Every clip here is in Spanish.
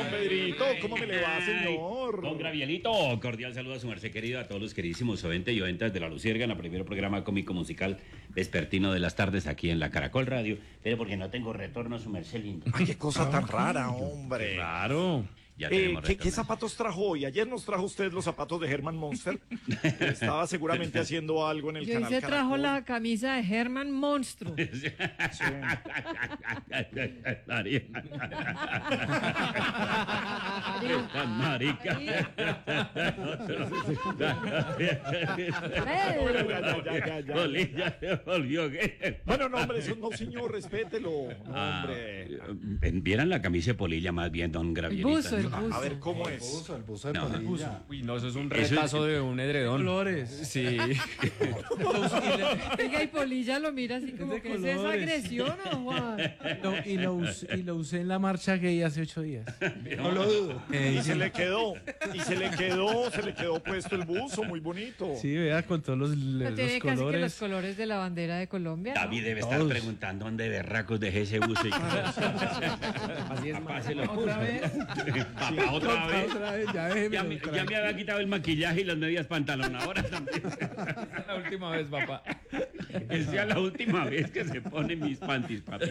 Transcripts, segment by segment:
Pedrito, ¿cómo me le va, señor? Don Gravielito, cordial saludo a su merced querido, a todos los queridísimos oyentes y oyentas de La Luciérnaga, en el primer programa cómico musical vespertino de las tardes aquí en la Caracol Radio. Pero porque no tengo retorno, su merced lindo. Ay, qué cosa tan rara, hombre. Claro. Ya tenemos ¿Qué retorno. zapatos trajo hoy? Ayer nos trajo usted los zapatos de Herman Monster. Estaba seguramente haciendo algo en el Yo canal hice trajo Caracol. la camisa de Herman Monstruo. Marica. Ya. Bolilla se volvió gay. Bueno, no, hombre, eso no, señor, respételo. No, hombre. Vieran la camisa de Polilla más bien, don El Gravielito. buzo, el A buzo. ver, ¿cómo es? El buzo de No, Polilla. Uy, no, eso es un Eso retazo de un edredón. Colores. Sí. Venga, y Polilla lo mira así como de que es esa colores. agresión, ¿o Juan? Y lo usé en la marcha gay hace 8 días. No lo dudo. Y se le quedó puesto el buzo, muy bonito. Sí, vea, con todos los No tiene casi que los colores. colores de la bandera de Colombia, ¿no? David debe estar Todos. preguntando dónde berracos dejé ese buzo. Así es, Papá se lo puso. ¿Otra vez? Papá, otra vez. Otra vez, ya déjeme. Ya me había quitado el maquillaje y las medias pantalón. Ahora también. La última vez, papá. Es ya la última vez que se pone mis panties, papi.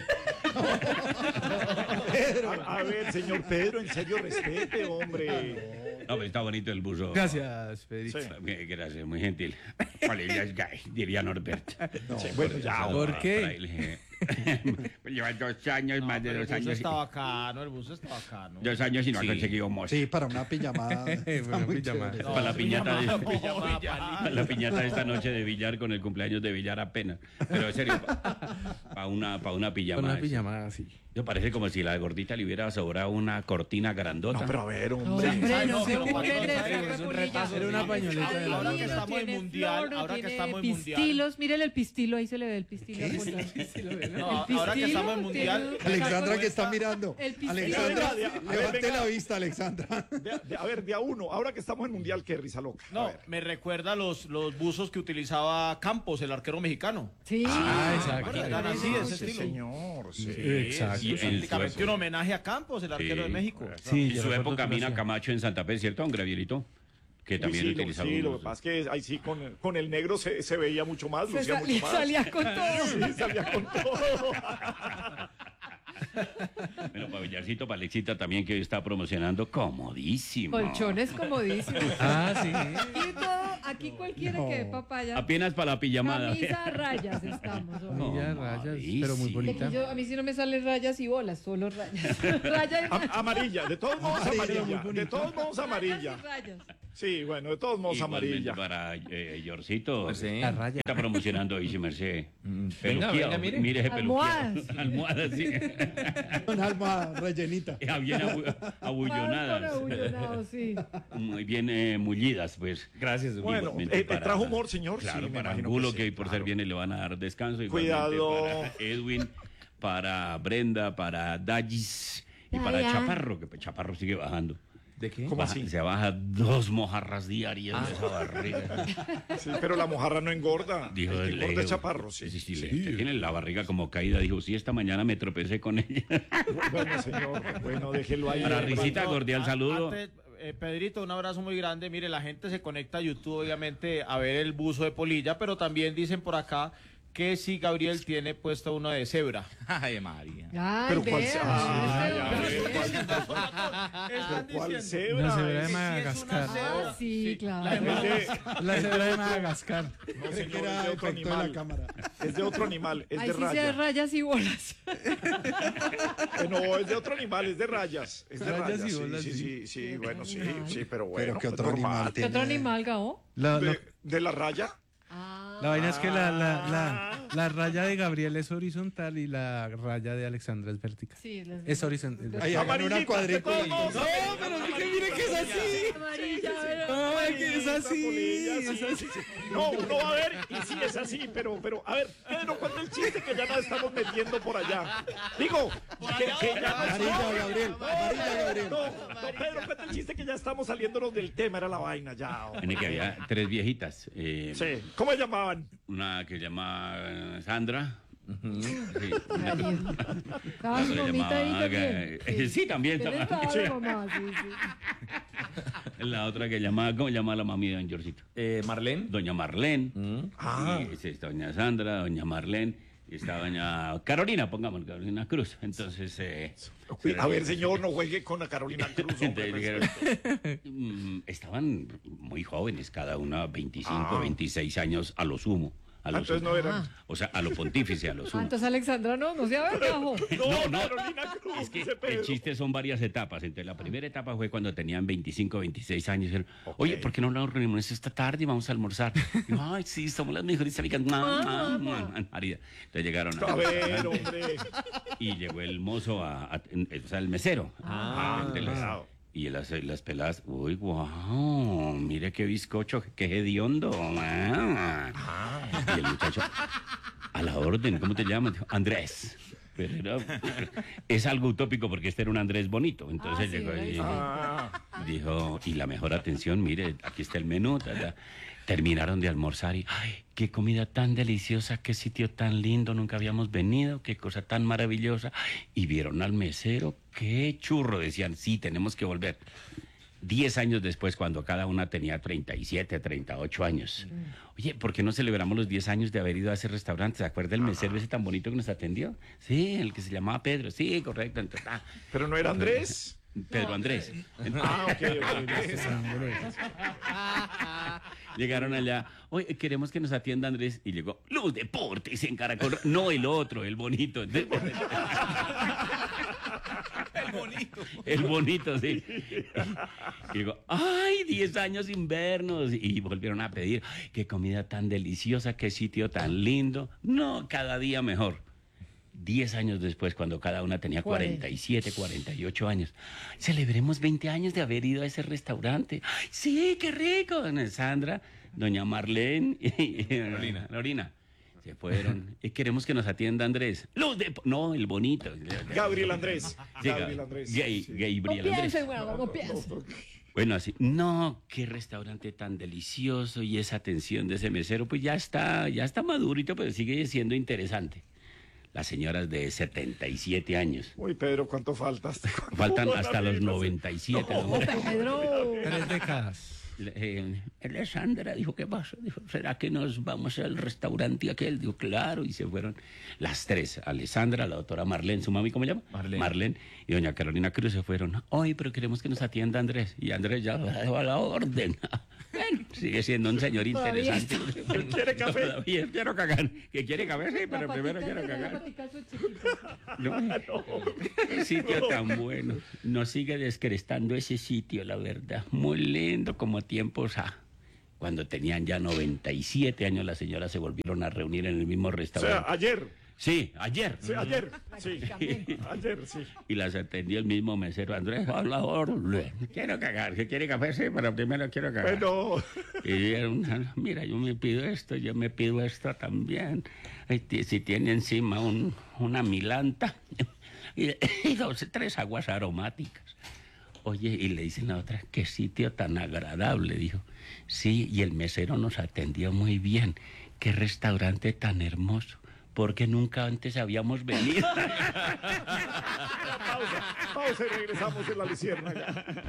A ver, señor Pedro, en serio, respete, hombre. No, pero está bonito el buzo. Gracias, Pedrito. Sí. Gracias, muy gentil. Polilla es gay, diría Norbert. Sí, bueno, ya. ¿Por qué? Por ahí le dije. Lleva 2 años, más de 2 años. bacano, el buzo está bacano. 2 años y no ha conseguido mozo. Sí, para una pijamada. Está muy pijamada. chévere. Para la piñata de, Pijamada. la piñata de esta noche de billar con el cumpleaños de billar apenas. Pero en serio, para una pijama. Con una pijamada, sí. Yo parece como si la gordita le hubiera sobrado una cortina grandota. No, pero a ver, No, hombre. hombre, Ay, no no, se pero burlen ¿cuántos de años? esa Es un Polilla. retazo. Era una pañoleta de la Ahora que Tiene estamos en mundial, flor, ahora que tiene estamos en mundial. pistilos, mírele el pistilo, ahí se le ve el pistilo. No, ahora que estamos en mundial. Alexandra, que está mirando. El pistilo. Alexandra, A ver, levante venga. la vista, Alexandra. A ver, día uno, ahora que estamos en Mundial, qué risa loca. A No, ver. me recuerda los buzos que utilizaba Campos, el arquero mexicano. Sí. exacto. Eran así, de ese Sí, estilo. señor, sí. Exacto. Y en su Prácticamente un época- homenaje a Campos, el arquero de México. Sí, en yo su recuerdo época que lo Mina hacía. Camacho en Santa Fe, ¿cierto, don Gravielito? Que también Sí, utilizaba sí, lo unos- que pasa es que ahí sí con el negro se veía mucho más, Se lucía mucho más. salía con todo. Sí, salía con todo. Bueno, para Villarcito, para Alexita también, que hoy está promocionando comodísimo. Colchones comodísimos. Ah, sí. Aquí todo, aquí cualquiera que dé papaya. Apenas para la pijamada. Camisa a rayas estamos. hombre. Camilla de rayas, pero muy Comodísimo. bonita. A mí sí no me salen rayas y bolas, solo rayas. Raya y rayas. Amarilla, de todos modos Amarilla, muy amarilla. bonita. De todos modos amarilla. Rayas. Sí, bueno, de todos modos Igualmente amarilla. para Yorcito. Pues sí. La raya. Está promocionando hoy, si merced. Venga, Peluqueado, mire. mire ese peluqueado. Almohadas. Almohadas, sí. Con alma rellenita. Bien Con abullonadas. abullonado, sí. Muy bien mullidas, pues. Gracias, Bueno, Igualmente ¿trajo humor, señor? Claro, Sí, me para imagino Angulo, que que, sí, hoy por claro. ser viernes le van a dar descanso. Cuidado. Igualmente para Edwin, para Brenda, para Dallis y para Ya. Chaparro, que Chaparro sigue bajando. ¿De qué? ¿Cómo así? Se baja 2 mojarras diarias de esa barriga. Sí, pero la mojarra no engorda. Dijo el que el engorda Leo. es chaparro, sí. Sí, tiene la barriga como caída. Dijo, sí, esta mañana me tropecé con ella. Bueno, señor, bueno, déjelo ahí. Para Risita, No, cordial saludo. antes, Pedrito, un abrazo muy grande. Mire, la gente se conecta a YouTube, obviamente, a ver el buzo de Polilla, pero también dicen por acá que si Gabriel tiene puesto uno de cebra. Ay, María. Ay, Pero ¿cuál vea, se- sí, Ay, pero- a ver, Están ¿Cuál diciendo. cebra? La cebra de Es- Madagascar. Ah, sí, claro. La de Es La cebra de Madagascar. No, Cree señor, que es era de otro efecto de la animal. cámara. Es de otro animal, es Ahí de sí se raya. rayas y bolas. No, es de otro animal, es de rayas. Es de Rayas rayas. y bolas, Sí, sí, sí, bueno, sí, sí, pero bueno. Pero ¿qué pues otro normal. animal ¿Qué tiene? otro animal, Gabo? ¿De la raya? La vaina es que la raya de Gabriel es horizontal y la raya de Alexandra es vertical. Sí, Es horizontal. Ahí hagan una cuadrícula. No, pero mire que es así. Amarilla, Ay, que es así. Polilla, Es sí, así. sí, sí. No, uno va a ver y sí es así, pero, a ver, Pedro, cuenta el chiste que ya nos estamos metiendo por allá. Digo, que ya no Amarilla, Gabriel. Amarilla, Gabriel. No, Pedro, cuenta el chiste que ya estamos saliéndonos del tema, era la vaina ya. En el que había 3 viejitas. Sí, ¿cómo se llamaban? Una que se llama Sandra, Sí. Cada La otra mamita ahí llamaba, también. sí, también. ¿Qué le estaba- estaba la mamá? Sí, sí. La otra que llamaba, ¿cómo llamaba la mami de don Georgito? Marlene. Doña Marlene. Ah. Y está doña Sandra, doña Marlene. Y está doña Carolina, pongamos, Carolina Cruz. Entonces... A ver, señor, no juegue con la Carolina Cruz. hombre, Entonces dijeron, estaban muy jóvenes, cada una 25, 26 años a lo sumo. A lo entonces sumo. no eran. O sea, a lo pontífice, a lo Ah, sumo. entonces Alexandra no se abajo. No. Carolina Cruz, Es que dice Pedro. el chiste son varias etapas. Entonces, la primera etapa fue cuando tenían 25, 26 años. Dijeron, oye, ¿por qué no nos reunimos esta tarde y vamos a almorzar? Y yo, ay, sí, somos las mejores amigas. María. Entonces llegaron A ver, hombre. y llegó el mozo, o sea, el mesero. claro. Y las peladas, uy, wow, mire qué bizcocho, qué hediondo. Y el muchacho, a la orden, ¿cómo te llamas? Dijo, Andrés. Pero es algo utópico porque este era un Andrés bonito. Entonces sí, llegó y Ah, dijo, y la mejor atención, mire, aquí está el menú. Terminaron de almorzar y, ay, qué comida tan deliciosa, qué sitio tan lindo, nunca habíamos venido, qué cosa tan maravillosa. Y vieron al mesero, qué churro, decían, sí, tenemos que volver. 10 años después, cuando cada una tenía 37, 38 años. Oye, ¿por qué no celebramos los 10 años de haber ido a ese restaurante? ¿Se acuerda el mesero ese tan bonito que nos atendió? Sí, el que se llamaba Pedro. Sí, correcto. Entonces, pero no era Andrés. Pedro Andrés. Ah, ok. Llegaron allá, oye, queremos que nos atienda Andrés. Y llegó, Luz Deportes en Caracol. No el otro, el bonito. El bonito. El bonito, sí. Y digo, ay, 10 años sin vernos. Y volvieron a pedir, ay, qué comida tan deliciosa, qué sitio tan lindo. No, cada día mejor. 10 años después, cuando cada una tenía 47, 48 años. Celebremos 20 años de haber ido a ese restaurante. Ay, sí, qué rico. Doña Sandra, doña Marlene y Lorina. Se fueron. Y queremos que nos atienda Andrés. No, el bonito. Gabriel Andrés. Sí, Gabriel Andrés. Gabriel No Andrés. piense, bueno, no piense. Bueno, así, no, qué restaurante tan delicioso y esa atención de ese mesero, pues ya está madurito, pero sigue siendo interesante. Las señoras de 77 años. Uy, Pedro, ¿cuánto faltas? Faltan hasta los 97. ¿no? Pedro. 3 décadas. Alessandra dijo, ¿qué pasa? Dijo, ¿será que nos vamos al restaurante aquel? Dijo, claro, y se fueron las tres. Alessandra, la doctora Marlene, ¿su mami cómo se llama? Marlene. Y doña Carolina Cruz se fueron. Ay, pero queremos que nos atienda Andrés. Y Andrés ya lo dejó a la orden. Bueno, sigue siendo un señor interesante. ¿Quiere café? Todavía quiero cagar. ¿Que quiere café? Sí, pero primero quiero cagar. No, qué sitio tan bueno. Nos sigue descrestando ese sitio, la verdad. Muy lindo, como tiempos cuando tenían ya 97 años, las señoras se volvieron a reunir en el mismo O sea, restaurante. ayer. Sí, ayer. Sí, ayer. Sí. Ayer, sí. Y las atendió el mismo mesero, Andrés, a la orden. Quiero cagar. ¿Que quiere café? Sí, pero primero quiero cagar. Bueno. Y dijeron, mira, yo me pido esto también. Si tiene encima una milanta y 3 aguas aromáticas. Oye, y le dicen la otra, qué sitio tan agradable, dijo. Sí, y el mesero nos atendió muy bien. Qué restaurante tan hermoso. Porque nunca antes habíamos venido. Pausa y regresamos en la Luciérnaga.